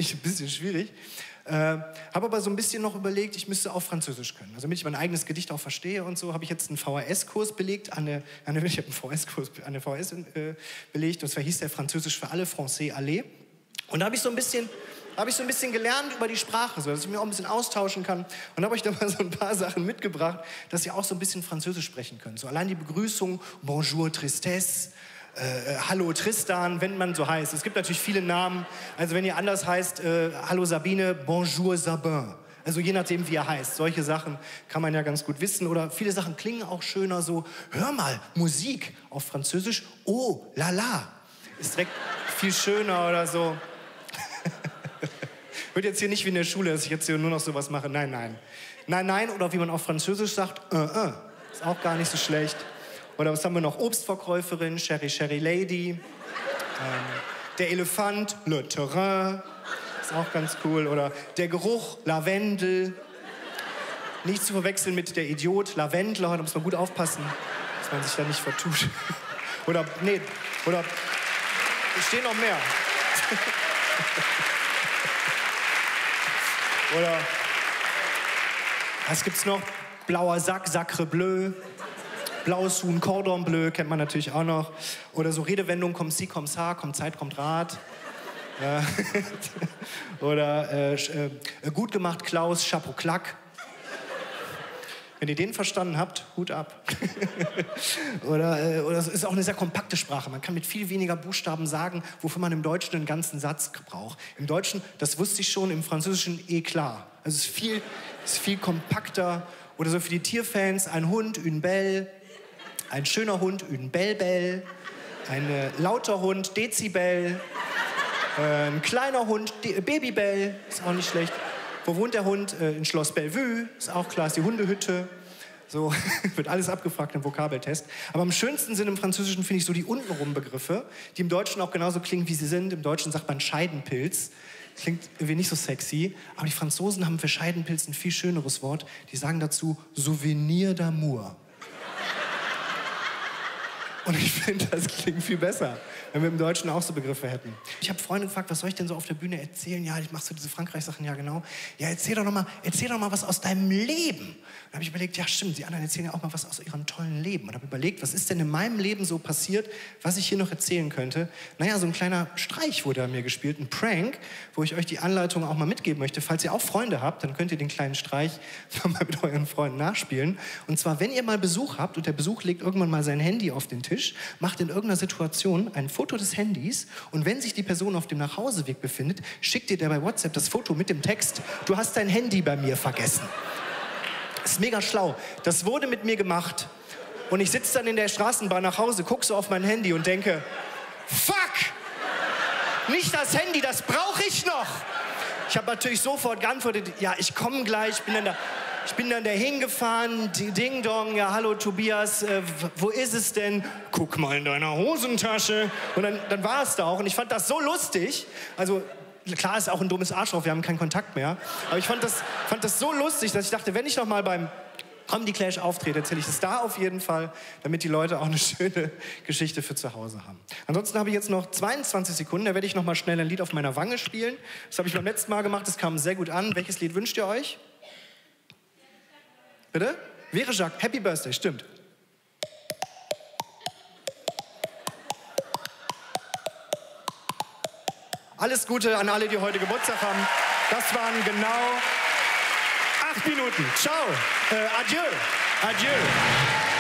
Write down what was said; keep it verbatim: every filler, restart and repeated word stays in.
ich ein bisschen schwierig. Äh, habe aber so ein bisschen noch überlegt, ich müsste auch Französisch können. Also damit ich mein eigenes Gedicht auch verstehe und so, habe ich jetzt einen V H S-Kurs belegt, an der, an der, ich habe einen V H S-Kurs an der V H S äh, belegt, und zwar hieß der Französisch für alle, Français allez. Und da habe ich so ein bisschen... habe ich so ein bisschen gelernt über die Sprache, so, dass ich mich auch ein bisschen austauschen kann. Und habe euch da mal so ein paar Sachen mitgebracht, dass ihr auch so ein bisschen Französisch sprechen könnt. So allein die Begrüßung, Bonjour Tristesse, äh, Hallo Tristan, wenn man so heißt. Es gibt natürlich viele Namen. Also wenn ihr anders heißt, äh, Hallo Sabine, Bonjour Sabin. Also je nachdem, wie er heißt. Solche Sachen kann man ja ganz gut wissen. Oder viele Sachen klingen auch schöner so. Hör mal, Musik auf Französisch, oh, la la. Ist direkt viel schöner oder so. Wird jetzt hier nicht wie in der Schule, dass ich jetzt hier nur noch sowas mache. Nein, nein. Nein, nein, oder wie man auf Französisch sagt, äh, äh. Ist auch gar nicht so schlecht. Oder was haben wir noch? Obstverkäuferin, Sherry, Sherry Lady. Ähm, der Elefant, Le Terrain. Ist auch ganz cool. Oder der Geruch, Lavendel. Nicht zu verwechseln mit der Idiot, Lavendler. Da muss man gut aufpassen, dass man sich da nicht vertut. Oder, nee, oder, es stehen noch mehr. Oder, was gibt's noch? Blauer Sack, Sacre Bleu. Blaues Huhn, Cordon Bleu, kennt man natürlich auch noch. Oder so Redewendungen, kommt sie, kommt sa, kommt Zeit, kommt Rat. Ja. Oder äh, äh, gut gemacht, Klaus, Chapeau Clack. Wenn ihr den verstanden habt, Hut ab. oder, äh, oder es ist auch eine sehr kompakte Sprache. Man kann mit viel weniger Buchstaben sagen, wofür man im Deutschen einen ganzen Satz braucht. Im Deutschen, das wusste ich schon, im Französischen eh klar. Also es ist viel, es ist viel kompakter. Oder so für die Tierfans, ein Hund, une belle. Ein schöner Hund, une belle belle. Ein äh, lauter Hund, Dezibel. Äh, ein kleiner Hund, Babybell. Ist auch nicht schlecht. Wo wohnt der Hund? Äh, in Schloss Bellevue, ist auch klar, ist die Hundehütte. So, wird alles abgefragt im Vokabeltest. Aber am schönsten sind im Französischen, finde ich, so die untenrum Begriffe, die im Deutschen auch genauso klingen, wie sie sind. Im Deutschen sagt man Scheidenpilz. Klingt irgendwie nicht so sexy. Aber die Franzosen haben für Scheidenpilz ein viel schöneres Wort. Die sagen dazu Souvenir d'amour. Und ich finde, das klingt viel besser, wenn wir im Deutschen auch so Begriffe hätten. Ich habe Freunde gefragt, was soll ich denn so auf der Bühne erzählen? Ja, ich mache so diese Frankreich-Sachen, ja genau. Ja, erzähl doch noch mal, erzähl doch mal was aus deinem Leben. Dann habe ich überlegt, ja stimmt, die anderen erzählen ja auch mal was aus ihrem tollen Leben. Und habe überlegt, was ist denn in meinem Leben so passiert, was ich hier noch erzählen könnte? Naja, so ein kleiner Streich wurde an mir gespielt, ein Prank, wo ich euch die Anleitung auch mal mitgeben möchte. Falls ihr auch Freunde habt, dann könnt ihr den kleinen Streich mal mit euren Freunden nachspielen. Und zwar, wenn ihr mal Besuch habt und der Besuch legt irgendwann mal sein Handy auf den Tisch, macht in irgendeiner Situation ein Foto des Handys und wenn sich die Person auf dem Nachhauseweg befindet, schickt ihr der bei WhatsApp das Foto mit dem Text, du hast dein Handy bei mir vergessen. Das ist mega schlau. Das wurde mit mir gemacht und ich sitze dann in der Straßenbahn nach Hause, gucke so auf mein Handy und denke, fuck, nicht das Handy, das brauche ich noch. Ich habe natürlich sofort geantwortet, ja, ich komme gleich, bin dann da. Ich bin dann da hingefahren, Ding Dong, ja hallo Tobias, äh, wo ist es denn? Guck mal in deiner Hosentasche. Und dann, dann war es da auch und ich fand das so lustig. Also klar ist auch ein dummes Arschloch, wir haben keinen Kontakt mehr. Aber ich fand das, fand das so lustig, dass ich dachte, wenn ich noch mal beim Comedy Clash auftrete, erzähle ich das da auf jeden Fall, damit die Leute auch eine schöne Geschichte für zu Hause haben. Ansonsten habe ich jetzt noch zweiundzwanzig Sekunden, da werde ich noch mal schnell ein Lied auf meiner Wange spielen. Das habe ich beim letzten Mal gemacht, das kam sehr gut an. Welches Lied wünscht ihr euch? Bitte? Wäre Jacques. Happy Birthday, stimmt. Alles Gute an alle, die heute Geburtstag haben. Das waren genau acht Minuten. Ciao. Äh, adieu. Adieu.